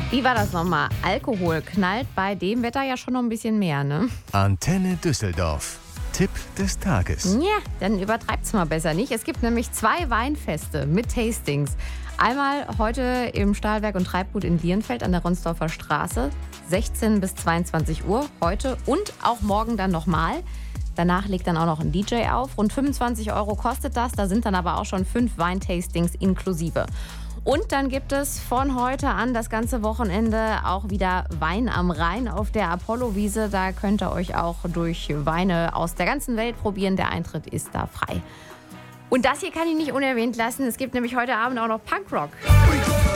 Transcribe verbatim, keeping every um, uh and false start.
Wie war das nochmal? Alkohol knallt bei dem Wetter ja schon noch ein bisschen mehr, ne? Antenne Düsseldorf. Tipp des Tages. Ja, dann übertreibt's mal besser nicht. Es gibt nämlich zwei Weinfeste mit Tastings. Einmal heute im Stahlwerk und Treibgut in Lierenfeld an der Ronsdorfer Straße, sechzehn bis zweiundzwanzig Uhr heute und auch morgen dann nochmal. Danach legt dann auch noch ein D J auf. Rund fünfundzwanzig Euro kostet das. Da sind dann aber auch schon fünf Weintastings inklusive. Und dann gibt es von heute an das ganze Wochenende auch wieder Wein am Rhein auf der Apollo-Wiese. Da könnt ihr euch auch durch Weine aus der ganzen Welt probieren. Der Eintritt ist da frei. Und das hier kann ich nicht unerwähnt lassen. Es gibt nämlich heute Abend auch noch Punkrock.